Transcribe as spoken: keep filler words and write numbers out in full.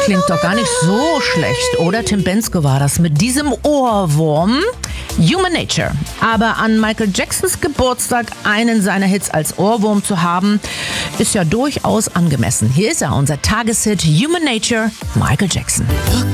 Klingt doch gar nicht so schlecht, oder? Tim Bendzke war das mit diesem Ohrwurm. Human Nature. Aber an Michael Jacksons Geburtstag einen seiner Hits als Ohrwurm zu haben, ist ja durchaus angemessen. Hier ist er, unser Tageshit Human Nature, Michael Jackson.